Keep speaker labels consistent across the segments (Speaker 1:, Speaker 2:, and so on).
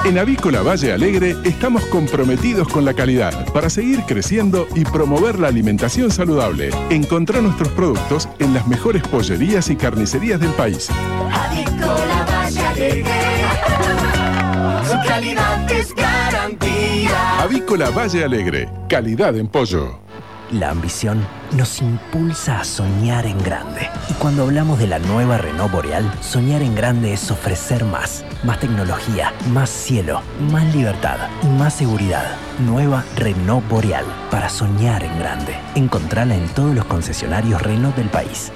Speaker 1: En Avícola Valle Alegre estamos comprometidos con la calidad para seguir creciendo y promover la alimentación saludable. Encontrá nuestros productos en las mejores pollerías y carnicerías del país.
Speaker 2: Avícola Valle Alegre, su calidad es garantía.
Speaker 1: Avícola Valle Alegre, calidad en pollo.
Speaker 3: La ambición nos impulsa a soñar en grande. Y cuando hablamos de la nueva Renault Boreal, soñar en grande es ofrecer más. Más tecnología, más cielo, más libertad y más seguridad. Nueva Renault Boreal, para soñar en grande. Encontrala en todos los concesionarios Renault del país.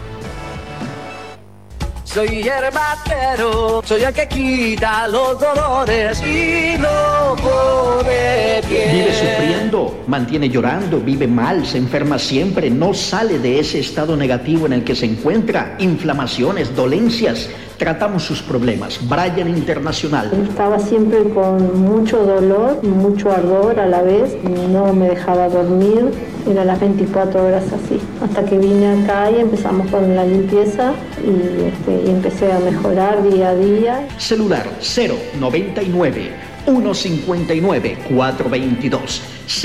Speaker 4: Soy herbatero, soy el que quita los dolores y no pone pie.
Speaker 5: Vive sufriendo, mantiene llorando, vive mal, se enferma siempre, no sale de ese estado negativo en el que se encuentra. Inflamaciones, dolencias. Tratamos sus problemas. Bryan Internacional.
Speaker 6: Estaba siempre con mucho dolor, mucho ardor a la vez, no me dejaba dormir, era las 24 horas así. Hasta que vine acá y empezamos con la limpieza y empecé a mejorar día a día.
Speaker 5: Celular 099 159 422.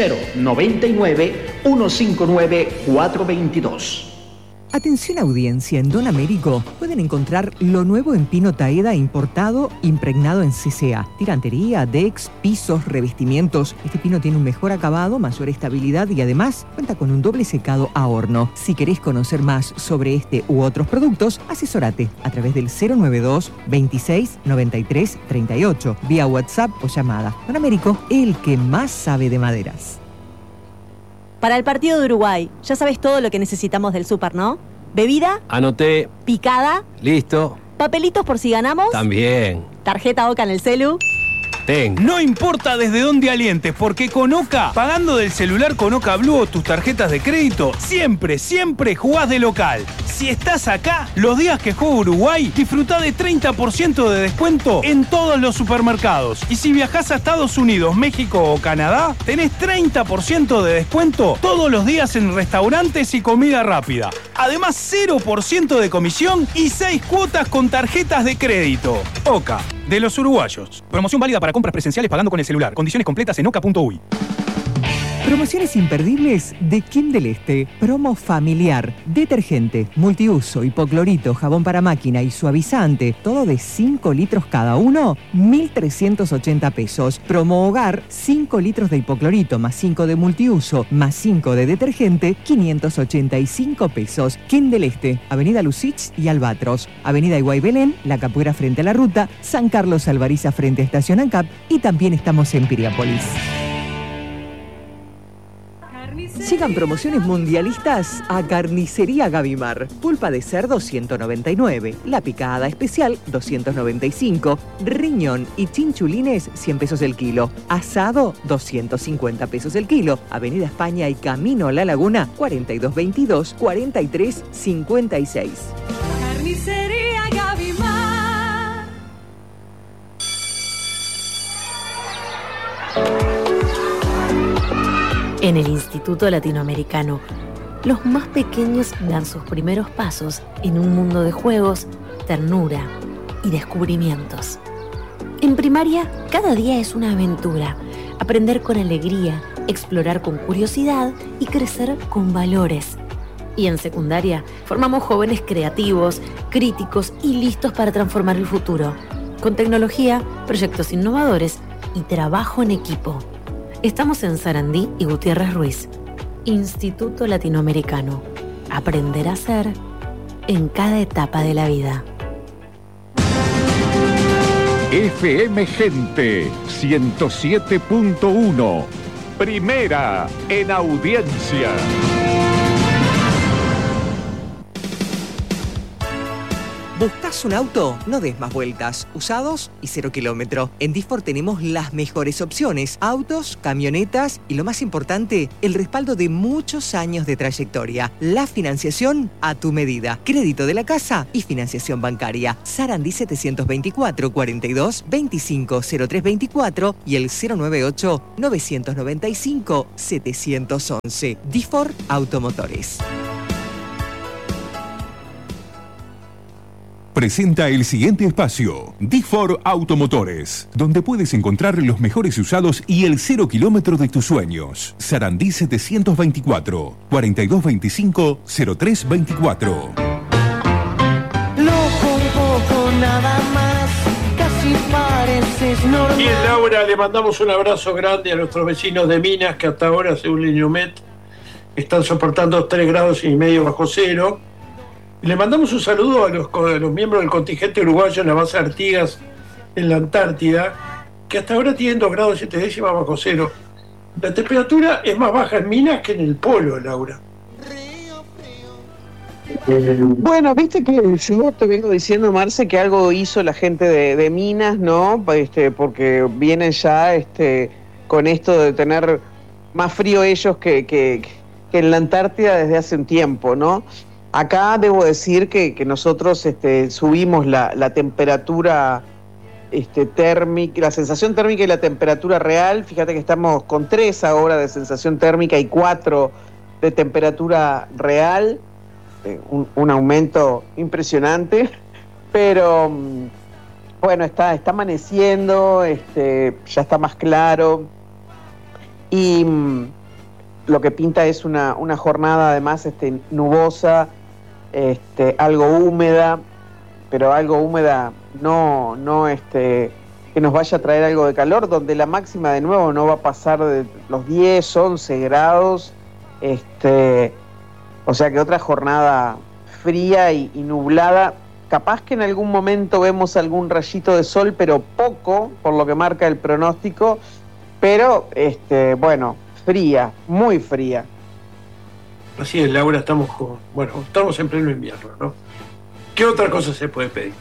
Speaker 5: 099 159 422.
Speaker 7: Atención audiencia, en Don Américo pueden encontrar lo nuevo en pino Taeda importado, impregnado en CCA. Tirantería, decks, pisos, revestimientos. Este pino tiene un mejor acabado, mayor estabilidad y además cuenta con un doble secado a horno. Si querés conocer más sobre este u otros productos, asesórate a través del 092 26 93 38, vía WhatsApp o llamada. Don Américo, el que más sabe de maderas.
Speaker 8: Para el partido de Uruguay, ya sabes todo lo que necesitamos del súper, ¿no? Bebida.
Speaker 9: Anoté.
Speaker 8: Picada.
Speaker 9: Listo.
Speaker 8: Papelitos por si ganamos.
Speaker 9: También.
Speaker 8: Tarjeta OCA en el celu.
Speaker 9: Ten.
Speaker 10: No importa desde dónde alientes, porque con OCA, pagando del celular con OCA Blue o tus tarjetas de crédito, siempre, siempre jugás de local. Si estás acá, los días que juega Uruguay, disfrutá de 30% de descuento en todos los supermercados. Y si viajás a Estados Unidos, México o Canadá, tenés 30% de descuento todos los días en restaurantes y comida rápida. Además, 0% de comisión y 6 cuotas con tarjetas de crédito. OCA, de los uruguayos. Promoción válida para compras presenciales pagando con el celular. Condiciones completas en oca.uy.
Speaker 7: Promociones imperdibles de Kim del Este. Promo familiar. Detergente, multiuso, hipoclorito, jabón para máquina y suavizante. Todo de 5 litros cada uno, 1.380 pesos. Promo hogar, 5 litros de hipoclorito más 5 de multiuso más 5 de detergente, 585 pesos. Kim del Este, Avenida Lucich y Albatros. Avenida Iguay Belén, La Capuera frente a la ruta, San Carlos Alvariza frente a Estación ANCAP y también estamos en Piriápolis. Llegan promociones mundialistas a Carnicería Gavimar. Pulpa de cerdo 199, la picada especial 295, riñón y chinchulines 100 pesos el kilo, asado 250 pesos el kilo. Avenida España y Camino a la Laguna 4222 4356.
Speaker 2: Carnicería Gavimar.
Speaker 11: En el Instituto Latinoamericano, los más pequeños dan sus primeros pasos en un mundo de juegos, ternura y descubrimientos. En primaria, cada día es una aventura. Aprender con alegría, explorar con curiosidad y crecer con valores. Y en secundaria, formamos jóvenes creativos, críticos y listos para transformar el futuro. Con tecnología, proyectos innovadores y trabajo en equipo. Estamos en Sarandí y Gutiérrez Ruiz. Instituto Latinoamericano. Aprender a ser en cada etapa de la vida.
Speaker 12: FM Gente 107.1. Primera en audiencia.
Speaker 7: ¿Buscas un auto? No des más vueltas. Usados y 0 kilómetro. En Disfor tenemos las mejores opciones. Autos, camionetas y lo más importante, el respaldo de muchos años de trayectoria. La financiación a tu medida. Crédito de la casa y financiación bancaria. Sarandí 724 42 25 0324 y el 098 995 711. Disfor Automotores.
Speaker 9: presenta el siguiente espacio, D4 Automotores, donde puedes encontrar los mejores usados y el 0 kilómetro de tus sueños. Sarandí 724, 4225-0324.
Speaker 2: Loco un poco nada más, casi pareces normal.
Speaker 13: Y en Laura le mandamos un abrazo grande a nuestros vecinos de Minas, que hasta ahora, según Liniomet, están soportando 3,5 grados bajo cero. Y le mandamos un saludo a los miembros del contingente uruguayo en la base Artigas, en la Antártida, que hasta ahora tienen 2,7 grados bajo cero. La temperatura es más baja en Minas que en el polo, Laura.
Speaker 14: Bueno, viste que yo te vengo diciendo, Marce, que algo hizo la gente de Minas, ¿no? Porque vienen ya con esto de tener más frío ellos que en la Antártida desde hace un tiempo, ¿no? Acá debo decir que nosotros subimos la temperatura térmica, la sensación térmica y la temperatura real. Fíjate que estamos con 3 ahora de sensación térmica y 4 de temperatura real. Un aumento impresionante, pero bueno, está amaneciendo, ya está más claro y lo que pinta es una jornada además nubosa, algo húmeda, pero algo húmeda no que nos vaya a traer algo de calor, donde la máxima de nuevo no va a pasar de los 10, 11 grados, o sea que otra jornada fría y nublada. Capaz que en algún momento vemos algún rayito de sol, pero poco, por lo que marca el pronóstico. Pero, bueno, fría, muy fría.
Speaker 13: Así es, Laura, estamos en pleno invierno, ¿no? ¿Qué otra cosa se puede pedir?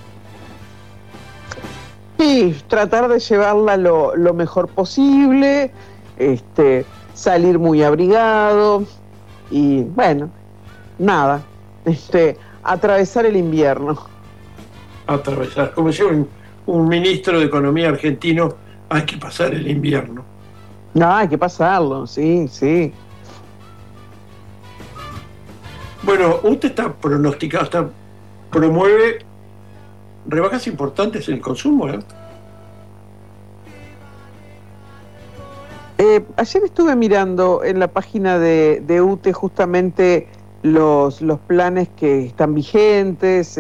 Speaker 14: Sí, tratar de llevarla lo mejor posible, salir muy abrigado y, bueno, nada, atravesar el invierno.
Speaker 13: Atravesar, como decía un ministro de Economía argentino, hay que pasar el invierno.
Speaker 14: No, hay que pasarlo, sí.
Speaker 13: Bueno, usted promueve rebajas importantes en el consumo, ¿eh?
Speaker 14: Ayer estuve mirando en la página de UTE justamente los planes que están vigentes,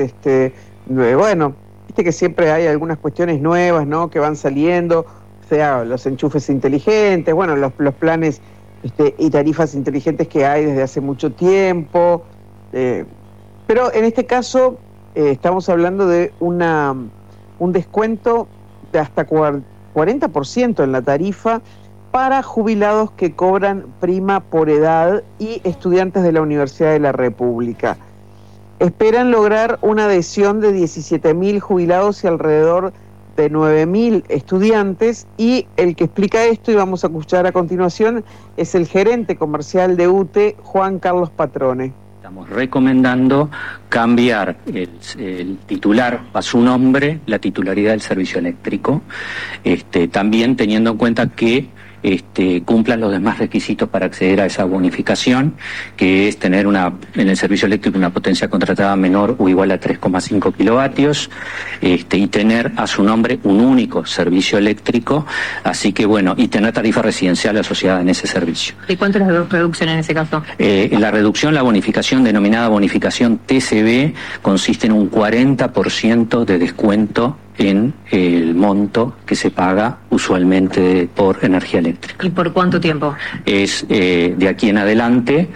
Speaker 14: bueno, viste que siempre hay algunas cuestiones nuevas, ¿no?, que van saliendo, o sea, los enchufes inteligentes, bueno, los planes y tarifas inteligentes que hay desde hace mucho tiempo, pero en este caso estamos hablando de un descuento de hasta 40% en la tarifa para jubilados que cobran prima por edad y estudiantes de la Universidad de la República. Esperan lograr una adhesión de 17.000 jubilados y alrededor de 9.000 estudiantes, y el que explica esto, y vamos a escuchar a continuación, es el gerente comercial de UTE, Juan Carlos Patrone.
Speaker 15: Estamos recomendando cambiar el titular a su nombre, la titularidad del servicio eléctrico, también teniendo en cuenta que cumplan los demás requisitos para acceder a esa bonificación, que es tener en el servicio eléctrico una potencia contratada menor o igual a 3,5 kilovatios, y tener a su nombre un único servicio eléctrico, así que bueno, y tener tarifa residencial asociada en ese servicio.
Speaker 16: ¿Y cuánto es la reducción en ese caso?
Speaker 15: La reducción, la bonificación denominada bonificación TCB, consiste en un 40% de descuento en el monto que se paga usualmente por energía eléctrica.
Speaker 16: ¿Y por cuánto tiempo?
Speaker 15: Es de aquí en adelante.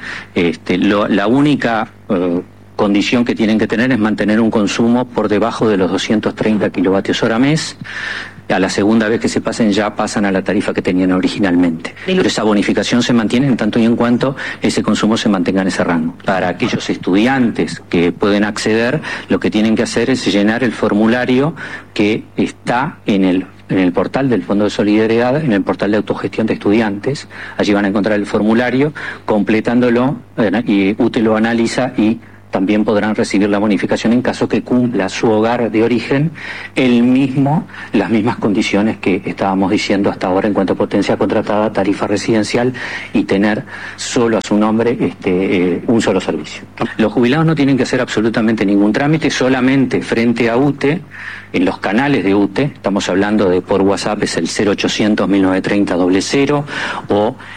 Speaker 15: La única condición que tienen que tener es mantener un consumo por debajo de los 230 kilovatios hora mes. A la segunda vez que se pasen ya pasan a la tarifa que tenían originalmente. Pero esa bonificación se mantiene en tanto y en cuanto ese consumo se mantenga en ese rango. Para aquellos estudiantes que pueden acceder, lo que tienen que hacer es llenar el formulario que está en el portal del Fondo de Solidaridad, en el portal de autogestión de estudiantes. Allí van a encontrar el formulario, completándolo, y UTE lo analiza y también podrán recibir la bonificación en caso que cumpla su hogar de origen las mismas condiciones que estábamos diciendo hasta ahora en cuanto a potencia contratada, tarifa residencial y tener solo a su nombre un solo servicio. Los jubilados no tienen que hacer absolutamente ningún trámite, solamente frente a UTE, en los canales de UTE, estamos hablando de por WhatsApp es el 0800 1930 00 o